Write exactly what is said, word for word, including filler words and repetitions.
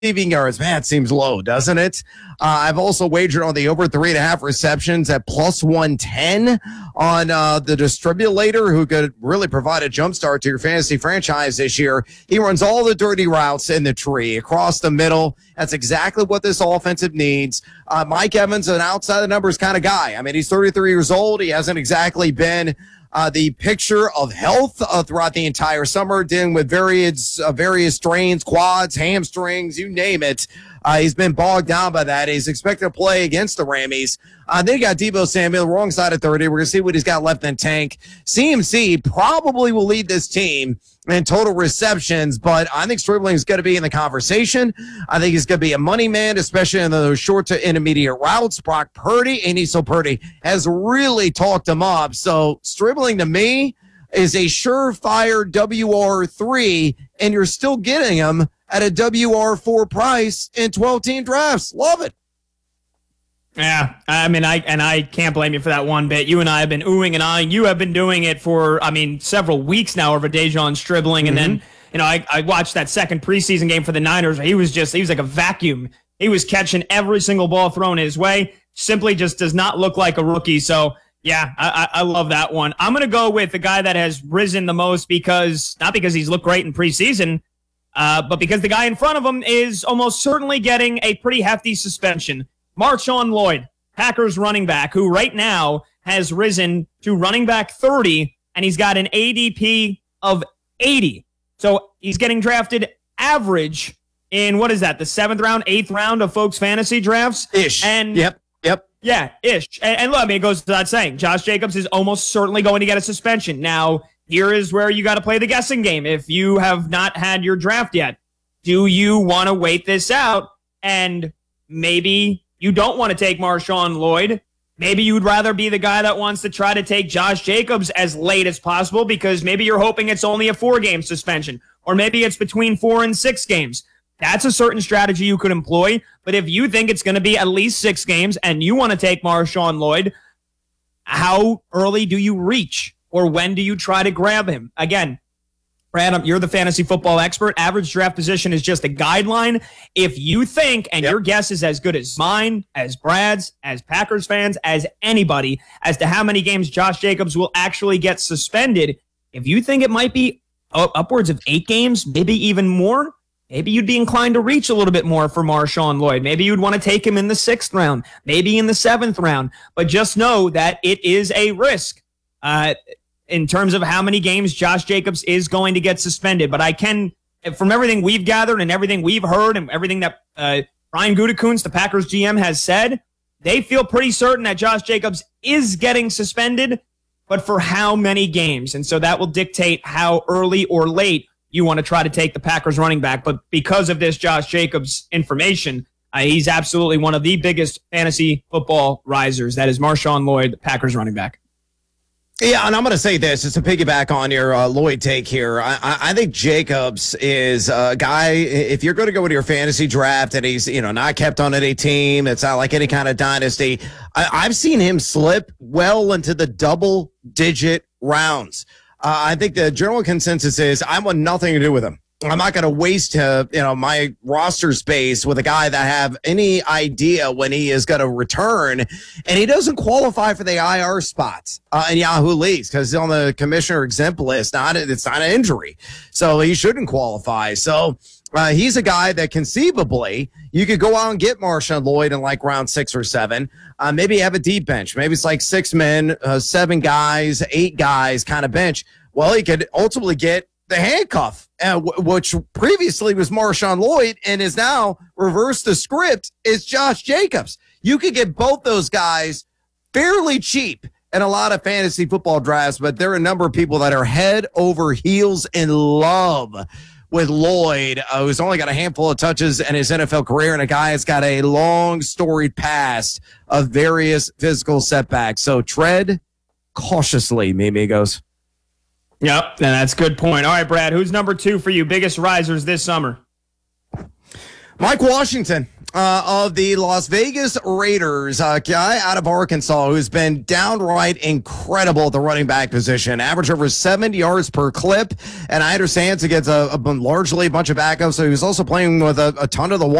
receiving yards. Man, it seems low, doesn't it? Uh, I've also wagered on the over three and a half receptions at plus one ten on uh, the distribulator, who could really provide a jump start to your fantasy franchise this year. He runs all the dirty routes in the tree across the middle. That's exactly what this offensive needs. Uh, Mike Evans, an outside the numbers kind of guy. I mean, he's thirty-three years old. He hasn't exactly been Uh, the picture of health uh, throughout the entire summer, dealing with various uh, various strains, quads, hamstrings, you name it. Uh, he's been bogged down by that. He's expected to play against the Rammies. Uh, they got Deebo Samuel, wrong side of thirty. We're going to see what he's got left in the tank. C M C probably will lead this team in total receptions, but I think Stribling is going to be in the conversation. I think he's going to be a money man, especially in those short to intermediate routes. Brock Purdy, and so Purdy has really talked him up. So Stribling to me is a surefire W R three, and you're still getting him at a W R four price in twelve-team drafts. Love it. Yeah, I mean, I and I can't blame you for that one bit. You and I have been oohing and ahhing. You have been doing it for, I mean, several weeks now over Dejon Stribling. Mm-hmm. And then, you know, I, I watched that second preseason game for the Niners. He was just, he was like a vacuum. He was catching every single ball thrown his way. Simply just does not look like a rookie. So, yeah, I, I love that one. I'm going to go with the guy that has risen the most because, not because he's looked great in preseason, uh, but because the guy in front of him is almost certainly getting a pretty hefty suspension. Marshawn Lloyd, Packers running back, who right now has risen to running back thirty, and he's got an A D P of eighty. So he's getting drafted average in, what is that, the seventh round, eighth round of folks' fantasy drafts? Ish. And yep, yep. Yeah, ish. And, and look, I mean, it goes without saying, Josh Jacobs is almost certainly going to get a suspension. Now, here is where you got to play the guessing game. If you have not had your draft yet, do you want to wait this out and maybe you don't want to take Marshawn Lloyd? Maybe you'd rather be the guy that wants to try to take Josh Jacobs as late as possible because maybe you're hoping it's only a four-game suspension, or maybe it's between four and six games. That's a certain strategy you could employ. But if you think it's going to be at least six games and you want to take Marshawn Lloyd, how early do you reach, or when do you try to grab him? Again, Brad, you're the fantasy football expert. Average draft position is just a guideline. If you think, and yep. your guess is as good as mine, as Brad's, as Packers fans, as anybody, as to how many games Josh Jacobs will actually get suspended, if you think it might be upwards of eight games, maybe even more, maybe you'd be inclined to reach a little bit more for Marshawn Lloyd. Maybe you'd want to take him in the sixth round, maybe in the seventh round. But just know that it is a risk. Uh, in terms of how many games Josh Jacobs is going to get suspended. But I can, from everything we've gathered and everything we've heard and everything that uh, Brian Gutekunst, the Packers G M, has said, they feel pretty certain that Josh Jacobs is getting suspended, but for how many games? And so that will dictate how early or late you want to try to take the Packers running back. But because of this Josh Jacobs information, uh, he's absolutely one of the biggest fantasy football risers. That is Marshawn Lloyd, the Packers running back. Yeah, and I'm going to say this, just to piggyback on your uh, Lloyd take here. I, I think Jacobs is a guy, if you're going to go into your fantasy draft and he's, you know, not kept on any team, it's not like any kind of dynasty. I, I've seen him slip well into the double-digit rounds. Uh, I think the general consensus is I want nothing to do with him. I'm not going to waste, uh, you know, my roster space with a guy that I have any idea when he is going to return, and he doesn't qualify for the I R spots uh, in Yahoo leagues because he's on the commissioner exempt list. Not it's not an injury, so he shouldn't qualify. So uh, he's a guy that conceivably you could go out and get Marshawn Lloyd in like round six or seven. Uh, maybe have a deep bench. Maybe it's like six men, uh, seven guys, eight guys kind of bench. Well, he could ultimately get the handcuff, uh, w- which previously was Marshawn Lloyd and is now reversed the script, is Josh Jacobs. You could get both those guys fairly cheap in a lot of fantasy football drafts, but there are a number of people that are head over heels in love with Lloyd, uh, who's only got a handful of touches in his N F L career, and a guy that's got a long storied past of various physical setbacks. So tread cautiously, mi amigos. Yep, and that's a good point. All right, Brad, who's number two for you? Biggest risers this summer? Mike Washington. uh, of the Las Vegas Raiders, a guy out of Arkansas who's been downright incredible at the running back position, average over seventy yards per clip. And I understand it's against a, a largely a bunch of backups, so he was also playing with a, a ton of the